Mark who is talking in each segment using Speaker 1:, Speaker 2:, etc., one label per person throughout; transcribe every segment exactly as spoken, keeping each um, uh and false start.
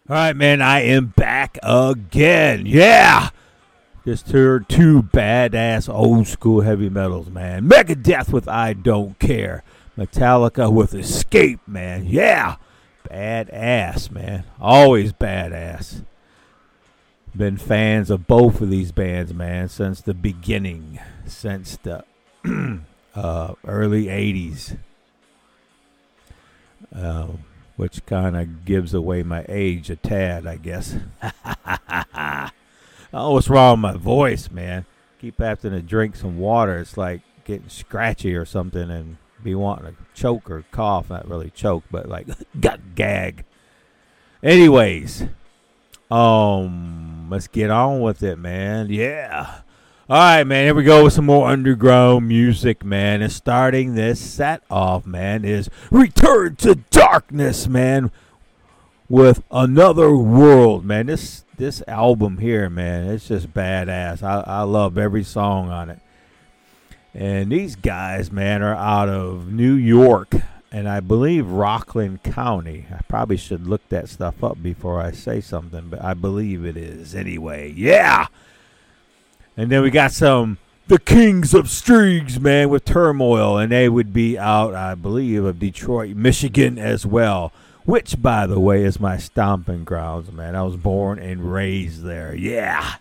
Speaker 1: All right, man, I am back again. Yeah. Just heard two badass old school heavy metals, man. Megadeth with I Don't Care. Metallica with Escape, man. Yeah. Badass, man. Always badass. Been fans of both of these bands, man, since the beginning. Since the uh, early eighties. Um. Which kind of gives away my age a tad, I guess. Oh, what's wrong with my voice, man? Keep having to drink some water. It's like getting scratchy or something and be wanting to choke or cough. Not really choke, but like gut gag. Anyways, um, let's get on with it, man. Yeah. All right, man, here we go with some more underground music, man. And starting this set off, man, is Return to Darkness, man, with Another World, man. This this album here, man, it's just badass. I, I love every song on it. And these guys, man, are out of New York, and I believe Rockland County. I probably should look that stuff up before I say something, but I believe it is anyway. Yeah! And then we got some The Kings of Streets, man, with Turmoil. And they would be out, I believe, of Detroit, Michigan as well. Which, by the way, is my stomping grounds, man. I was born and raised there. Yeah.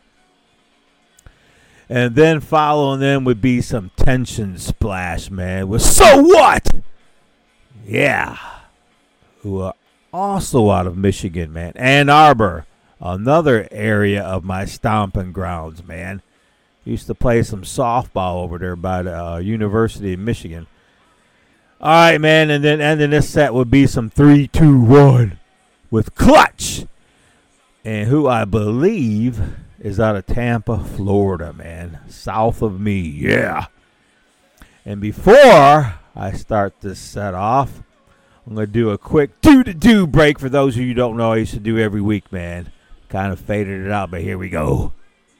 Speaker 1: And then following them would be some Tension Splash, man, with So What? Yeah. Who are also out of Michigan, man. Ann Arbor, another area of my stomping grounds, man. Used to play some softball over there by the uh, University of Michigan. All right, man, and then ending this set would be some three two one with Clutch, and who I believe is out of Tampa, Florida, man, south of me, yeah. And before I start this set off, I'm going to do a quick do-to-do break for those of you who don't know I used to do every week, man. Kind of faded it out, but here we go.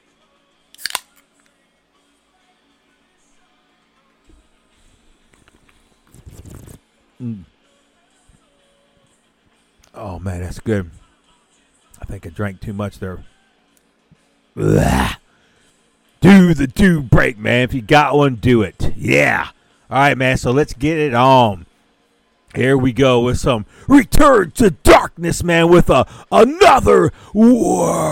Speaker 1: Mm. Oh, man, that's good. I think I drank too much there. Blah. Do the do break, man. If you got one, do it. Yeah. All right, man, so let's get it on. Here we go with some Return to Darkness, man, with a Another World.